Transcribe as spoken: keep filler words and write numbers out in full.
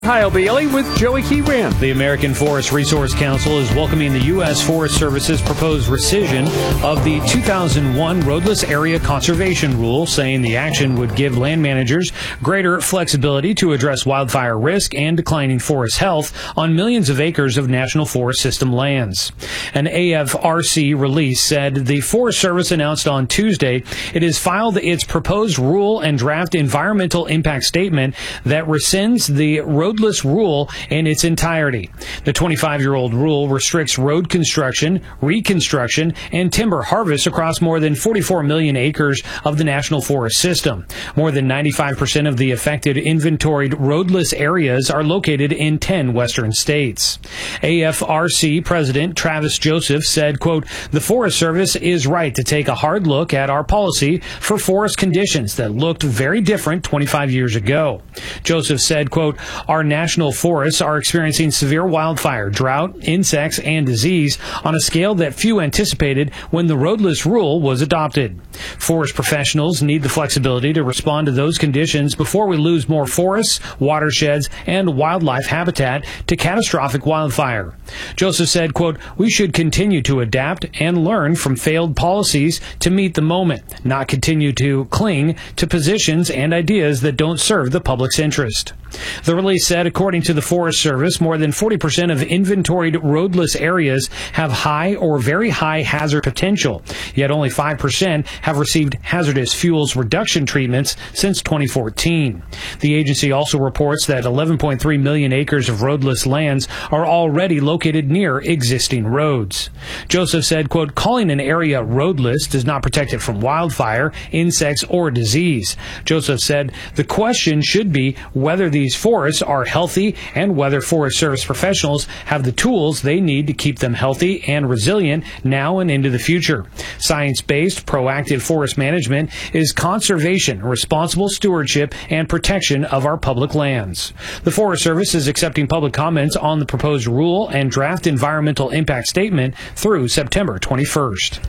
Kyle Bailey with Joey Keyran. The American Forest Resource Council is welcoming the U S Forest Service's proposed rescission of the two thousand one Roadless Area Conservation Rule, saying the action would give land managers greater flexibility to address wildfire risk and declining forest health on millions of acres of National Forest System lands. An A F R C release said the Forest Service announced on Tuesday it has filed its proposed rule and draft environmental impact statement that rescinds the road Roadless rule in its entirety. The twenty-five-year-old rule restricts road construction, reconstruction, and timber harvest across more than forty-four million acres of the National Forest System. More than ninety-five percent of the affected inventoried roadless areas are located in ten western states. A F R C President Travis Joseph said, quote, "The Forest Service is right to take a hard look at our policy for forest conditions that looked very different twenty-five years ago." Joseph said, quote, "Our national forests are experiencing severe wildfire, drought, insects, and disease on a scale that few anticipated when the roadless rule was adopted. Forest professionals need the flexibility to respond to those conditions before we lose more forests, watersheds, and wildlife habitat to catastrophic wildfire." Joseph said, quote, "We should continue to adapt and learn from failed policies to meet the moment, not continue to cling to positions and ideas that don't serve the public's interest." The release said, according to the Forest Service, more than forty percent of inventoried roadless areas have high or very high hazard potential, yet only five percent have received hazardous fuels reduction treatments since twenty fourteen. The agency also reports that eleven point three million acres of roadless lands are already located near existing roads. Joseph said, quote, "Calling an area roadless does not protect it from wildfire, insects, or disease." Joseph said, "The question should be whether these forests are healthy and whether Forest Service professionals have the tools they need to keep them healthy and resilient now and into the future. Science-based, proactive forest management is conservation, responsible stewardship, and protection of our public lands." The Forest Service is accepting public comments on the proposed rule and draft environmental impact statement through September twenty-first.